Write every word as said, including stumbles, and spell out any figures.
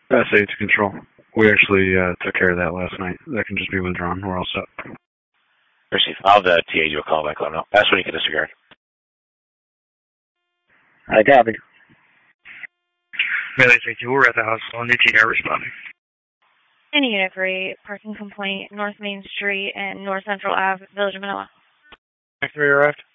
S A to control. We actually uh, took care of that last night. That can just be withdrawn. We're all set. Receive. I'll have the T A do a call back. Let them know. That's when you can disregard. I copy. Melee three two, we're at the hospital. New T R responding. Any unit for a parking complaint, North Main Street and North Central Avenue, Village of Manila. Three arrived.